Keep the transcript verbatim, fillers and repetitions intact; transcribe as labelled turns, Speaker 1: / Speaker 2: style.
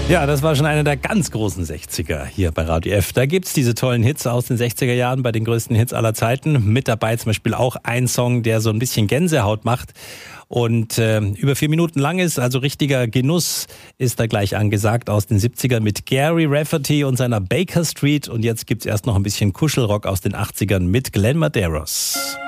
Speaker 1: Ja, das war schon einer der ganz großen sechziger hier bei Radio F. Da gibt's diese tollen Hits aus den sechziger Jahren, bei den größten Hits aller Zeiten. Mit dabei zum Beispiel auch ein Song, der so ein bisschen Gänsehaut macht und äh, über vier Minuten lang ist. Also richtiger Genuss ist da gleich angesagt aus den siebzigern mit Gary Rafferty und seiner Baker Street. Und jetzt gibt's erst noch ein bisschen Kuschelrock aus den achtzigern mit Glenn Medeiros.